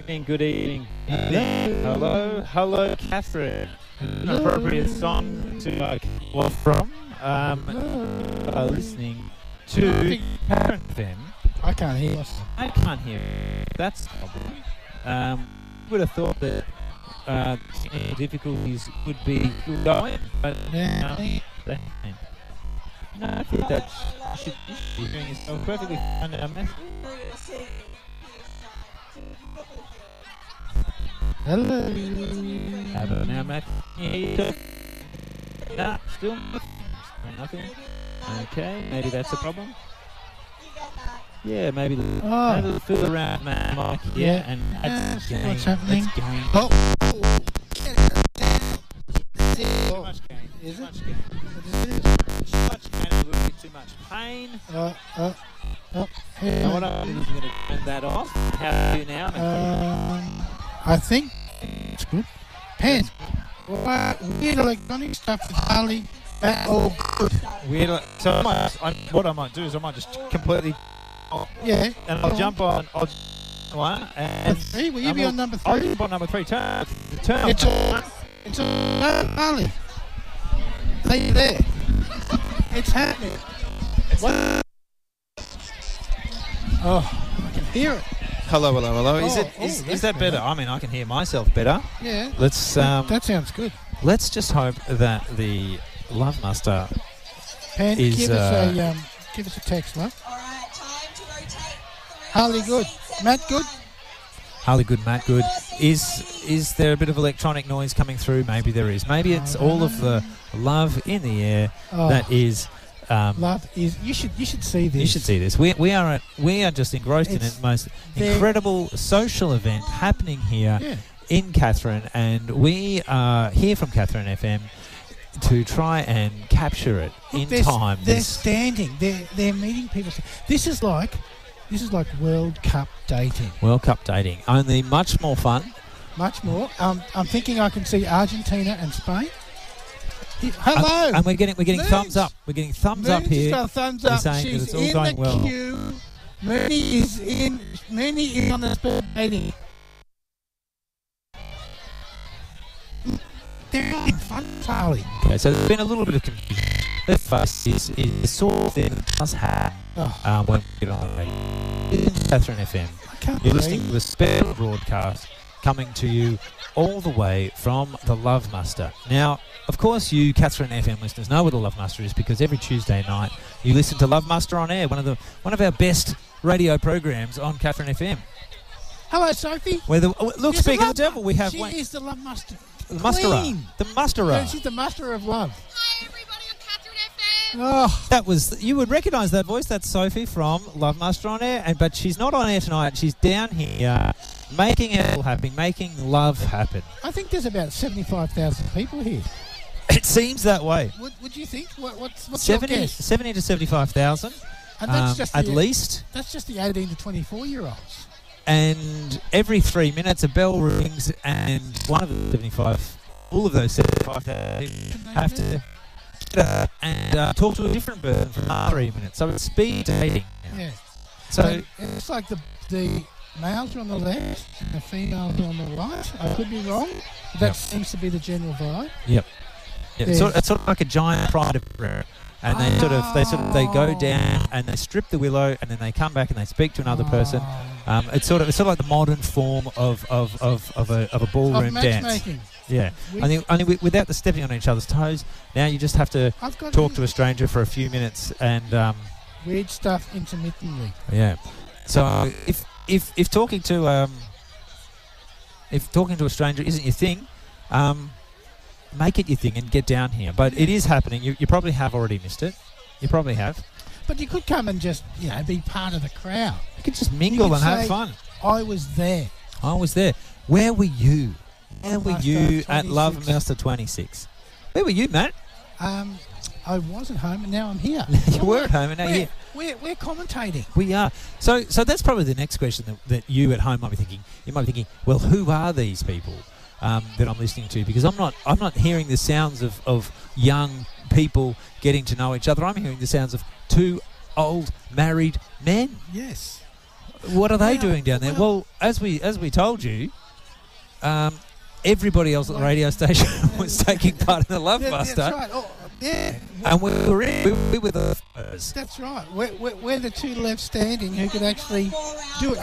Good evening. Hello, Catherine. An appropriate song to come from. Listening to Parent FM. I can't hear us. I can't hear. That's the problem. Would have thought that difficulties would be going, but no, I think that you should be doing yourself perfectly fine now, Matt. Hello. How about now, Matt? Yeah, nah, still nothing. Okay, maybe that's a problem. Yeah, maybe the fill around Matt mic. Yeah, and that's gain. What's happening? That's gain. Oh. Too much gain. Is Too it? much gain. Too much gain. A little bit too much pain. Hey. Now what I'm going to turn that off. How do you now? I think it's good. Pen. Weird electronic stuff with Harley. Oh, good. Weird. So what I might do is I might just completely. Yeah. And I'll jump on. One and three. Will you be on number 3? I'll jump on number 3. Turn. It's all Harley. Are you there? It's happening. What? Oh, I can hear it. Hello. Is that better? I mean, I can hear myself better. Yeah. Let's. That sounds good. Let's just hope that the Love Muster Pen, is. give us a text, love. All right, time to rotate. Harley, good. Matt, good. Harley, good. Matt, good. Is there a bit of electronic noise coming through? Maybe there is. Maybe it's all of the love in the air that is. Love is. You should see this. You should see this. We are just engrossed in the most incredible social event happening here in Catherine, and we are here from Catherine FM to try and capture it in time. They're standing. They're meeting people. This is like World Cup dating. World Cup dating, only much more fun. Much more. I'm thinking I can see Argentina and Spain. Hello. And we're getting thumbs up. We're getting thumbs up here. Just got a thumbs up. Saying She's that it's all in going the well. queue. Mooney is on the speed dating. They're having fun, Charlie. Okay, so there's been a little bit of confusion. The fuss is the sort of thing that does happen when we get on the radio. In Catherine FM, you're listening to a special broadcast coming to you all the way from the Love Muster. Now, of course, you Catherine FM listeners know what the Love Muster is because every Tuesday night you listen to Love Muster on air, one of our best radio programs on Catherine FM. Hello, Sophie. Look, speaking of the devil, we have she is the Love Muster. The musterer. The musterer. No, she's the muster of love. Hi, everybody on Catherine FM. Oh, that was, you would recognise that voice. That's Sophie from Love Muster on air, but she's not on air tonight. She's down here making it all happen, making love happen. I think there's about 75,000 people here. It seems that way. Would you think? What's 70, your guess? 70 to 75,000, And that's just at least. That's just the 18 to 24-year-olds. And every 3 minutes a bell rings, and one of the 75, all of those 75 have to get up and talk to a different person for 3 minutes. So it's speed dating now. Yeah. So it's like the males are on the left and the females are on the right. I could be wrong. That seems to be the general vibe. Yep. It's sort of like a giant pride of prayer. And they go down and they strip the willow and then they come back and they speak to another person. It's sort of like the modern form of a ballroom dance. Yeah, only without the stepping on each other's toes. Now you just have to talk to a stranger for a few minutes and weird stuff intermittently. Yeah. So if talking to a stranger isn't your thing, make it your thing and get down here. But it is happening. You probably have already missed it. You probably have. But you could come and just, be part of the crowd. You could just mingle and have fun. I was there. Where were you? Where were you at 26. Love Master 26? Where were you, Matt? I was at home and now I'm here. You were at home and now you're here. We're commentating. We are. So that's probably the next question that you at home might be thinking. You might be thinking, well, who are these people that I'm listening to? Because I'm not hearing the sounds of young people getting to know each other. I'm hearing the sounds of two old married men. Yes. What are they doing down there? Well, as we told you, everybody else at the radio station was taking part in the Love Muster. That's right. Oh, yeah. And we were the first. That's right. We're the two left standing who could actually do it.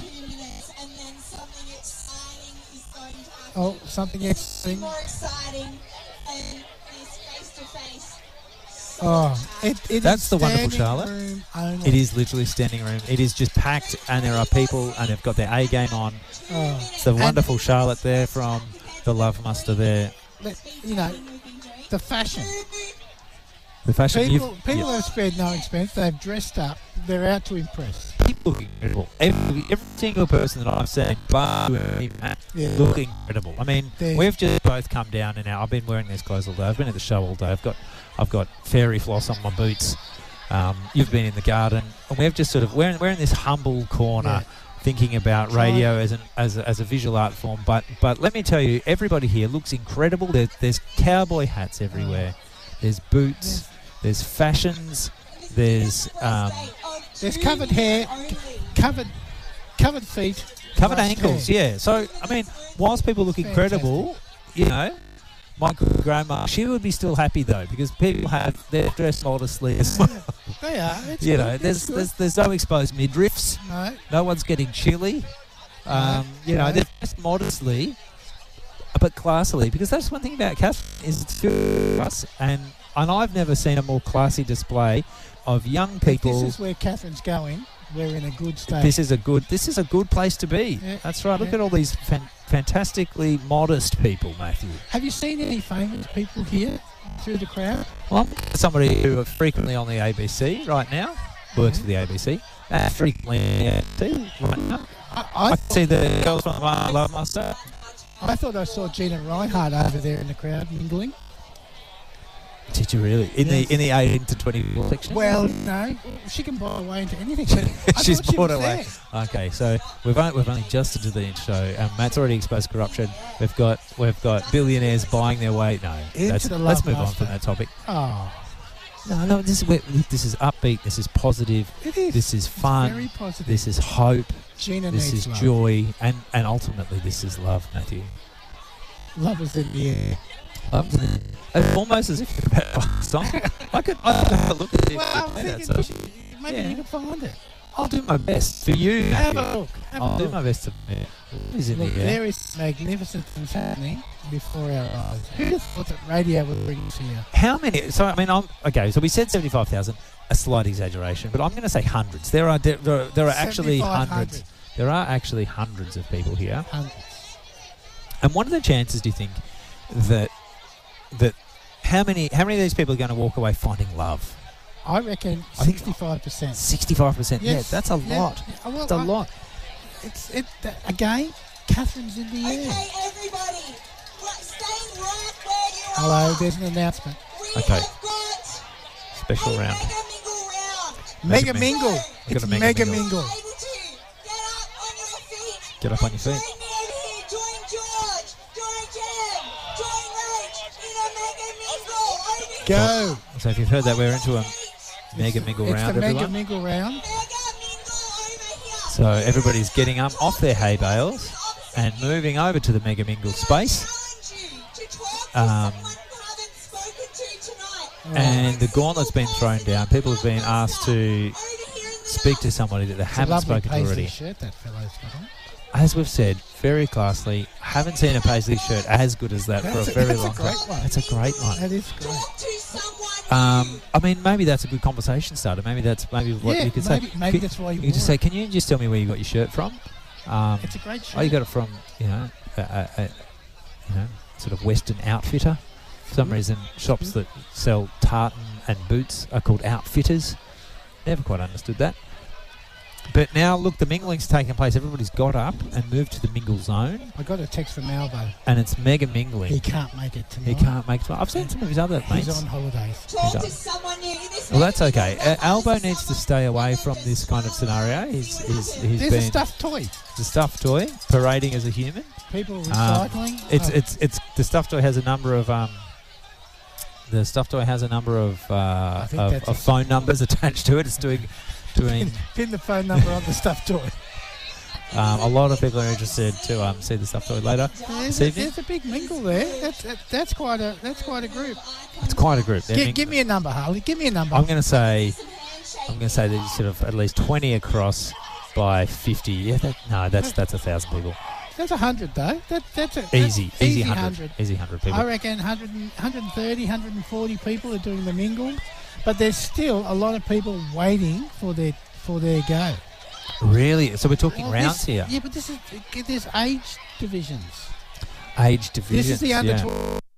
Something exciting. More exciting and it's face to face. That's the wonderful Charlotte. It is literally standing room. It is just packed, and there are people, and they've got their A game on. It's the wonderful Charlotte there from the Love Muster there. You know, the fashion. The fashion. People have spared no expense. They've dressed up. They're out to impress. People look incredible. Every single person that I've seen, bar look incredible. I mean, we've just both come down, and now I've been wearing these clothes all day. I've been at the show all day. I've got fairy floss on my boots. You've been in the garden, and we've just sort of we're in this humble corner, thinking about radio as a visual art form. But let me tell you, everybody here looks incredible. There's cowboy hats everywhere. There's boots. There's fashions. There's covered hair, covered feet, covered ankles. Hair. Yeah. So I mean, whilst people look incredible, you know, my grandma, she would be still happy though, because people they're dressed modestly as well. They are. You know, there's no exposed midriffs. No one's getting chilly. You know, they're dressed modestly, but classily, because that's one thing about Catherine is it's good for us, and I've never seen a more classy display of young people. If this is where Catherine's going, we're in a good state. This is a good place to be. Yeah, that's right. Look at all these fantastically modest people, Matthew. Have you seen any famous people here through the crowd? Well, I'm somebody who are frequently on the ABC right now, works for the ABC, frequently on the ABC right now. I see the girls from the Love Muster. I thought I saw Gina Reinhardt over there in the crowd mingling. Did you really? In the 18 to 24 section? Well, no. She can buy away into anything. She's bought away. Okay, so we've only just into the show. Matt's already exposed corruption. We've got billionaires buying their way. No, let's move on from that topic. Oh. No. This is upbeat. This is positive. It is. This is fun. Very positive. This is hope. Gina this is love. Joy, and ultimately this is love, Matthew. Love is in the air. It's almost as if you're about to find a song. I could have a look at it. Well, maybe you can find it. I'll do my best for you, Have Matthew. a look. I'll do my best to. Look, there is magnificent things happening before our eyes. Who thought that radio would bring us here? How many? So I mean, so we said 75,000. A slight exaggeration, but I'm going to say hundreds. There are actually hundreds. There are actually hundreds of people here. Hundreds. And what are the chances, do you think, that how many of these people are going to walk away finding love? I reckon 65%. 65%. Yes. Yeah, that's a lot. Well, that's a lot. Again, Catherine's in the air. Okay, everybody, stay right where you are. Hello, there's an announcement. We have got special round. Mega Mingle. It's Mega Mingle. Get up on your feet. Join George. Join Jem. Join Rach in a Mega Mingle. Go. So if you've heard that, we're into a Mega Mingle round, everyone. It's the Mega Mingle round. Mega Mingle over here. So everybody's getting up off their hay bales and moving over to the Mega Mingle space. And the gauntlet's been thrown down. People have been asked to speak to somebody that they haven't spoken to already. Shirt that fellow's got on. As we've said, very classily. Haven't seen a Paisley shirt as good as that for a very long time. That's a great one. That is great. I mean, maybe that's a good conversation starter. Maybe what you could say. Maybe that's why you just say, can you just tell me where you got your shirt from? It's a great shirt. Oh, you got it from, sort of Western Outfitter. For some reason, shops that sell tartan and boots are called outfitters. Never quite understood that. But now, look, the mingling's taken place. Everybody's got up and moved to the mingle zone. I got a text from Albo. And it's mega mingling. He can't make it tonight. He can't make it tonight. I've seen some of his other mates. He's on holidays. Talk to someone new. Well, that's okay. Albo needs to stay away from this kind of scenario. There's a stuffed toy. It's a stuffed toy parading as a human. People recycling. It's the stuffed toy has a number of phone numbers attached to it. It's doing doing. Pin the phone number on the stuffed toy. A lot of people are interested to see the stuffed toy later this evening. There's a big mingle there. That's quite a group. It's quite a group. Give me a number, Harley. Give me a number. I'm going to say there's sort of at least 20 across by 50. Yeah, that's 1,000 people. That's 100 though. That's easy 100. Easy 100 people. I reckon 130, 140 people are doing the mingle, but there's still a lot of people waiting for their go. Really? So we're talking rounds here. Yeah, but there's age divisions. Age divisions. This is the under yeah. 12.